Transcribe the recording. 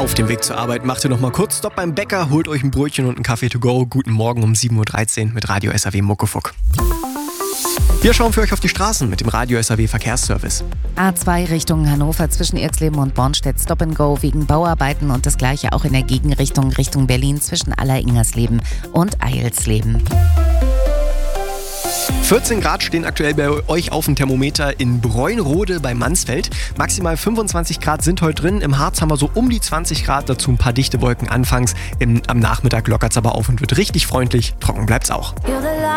Auf dem Weg zur Arbeit macht ihr noch mal kurz Stopp beim Bäcker, holt euch ein Brötchen und einen Kaffee to go. Guten Morgen um 7.13 Uhr mit Radio SAW Muckefuck. Wir schauen für euch auf die Straßen mit dem Radio SAW Verkehrsservice. A2 Richtung Hannover zwischen Irxleben und Bornstedt Stop and Go wegen Bauarbeiten und das gleiche auch in der Gegenrichtung Richtung Berlin zwischen Alleringersleben und Eilsleben. 14 Grad stehen aktuell bei euch auf dem Thermometer in Bräunrode bei Mansfeld. Maximal 25 Grad sind heute drin. Im Harz haben wir so um die 20 Grad, dazu ein paar dichte Wolken anfangs. Am Nachmittag lockert es aber auf und wird richtig freundlich. Trocken bleibt's auch.